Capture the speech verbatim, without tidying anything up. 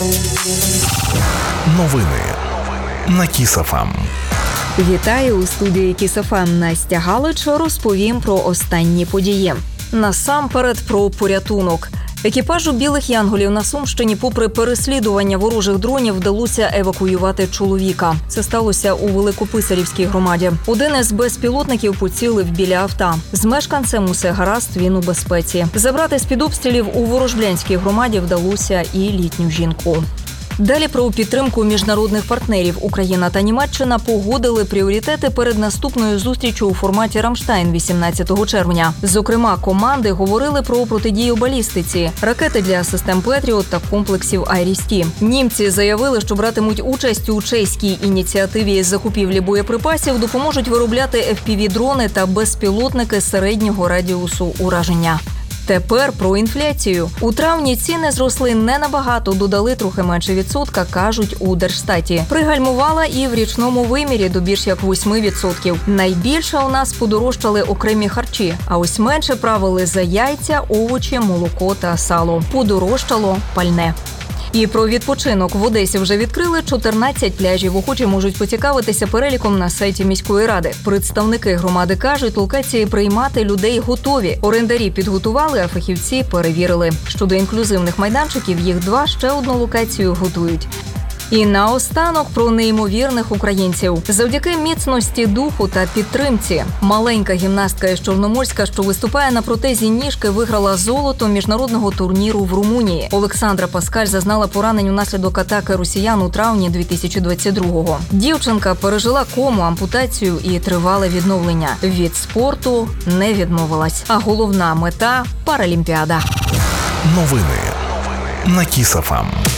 Новини на Кіс еф ем. Вітаю у студії Кіс еф ем. Настя Галич. Розповім про останні події. Насамперед про порятунок. Екіпажу «Білих Янголів» на Сумщині попри переслідування ворожих дронів вдалося евакуювати чоловіка. Це сталося у Великописарівській громаді. Один із безпілотників поцілив біля авто. З мешканцем усе гаразд, він у безпеці. Забрати з-під обстрілів у Ворожблянській громаді вдалося і літню жінку. Далі про підтримку міжнародних партнерів. Україна та Німеччина погодили пріоритети перед наступною зустрічю у форматі «Рамштайн» вісімнадцятого червня. Зокрема, команди говорили про протидію балістиці, ракети для систем «Петріот» та комплексів «Айріс-Ті». Німці заявили, що братимуть участь у чеській ініціативі з закупівлі боєприпасів, допоможуть виробляти еф пі ві-дрони та безпілотники середнього радіусу ураження. Тепер про інфляцію. У травні ціни зросли не набагато, додали трохи менше відсотка, кажуть у Держстаті. Пригальмувала і в річному вимірі до більш як восьми відсотків. Найбільше у нас подорожчали окремі харчі, а ось менше правили за яйця, овочі, молоко та сало. Подорожчало пальне. І про відпочинок. В Одесі вже відкрили чотирнадцять пляжів. Охочі можуть поцікавитися переліком на сайті міської ради. Представники громади кажуть, локації приймати людей готові. Орендарі підготували, а фахівці перевірили. Щодо інклюзивних майданчиків, їх два, ще одну локацію готують. І наостанок про неймовірних українців. Завдяки міцності духу та підтримці. Маленька гімнастка із Чорноморська, що виступає на протезі ніжки, виграла золото міжнародного турніру в Румунії. Олександра Паскаль зазнала поранень унаслідок атаки росіян у травні дві тисячі двадцять другого. Дівчинка пережила кому, ампутацію і тривале відновлення. Від спорту не відмовилась. А головна мета – Паралімпіада. Новини на Кіс еф ем.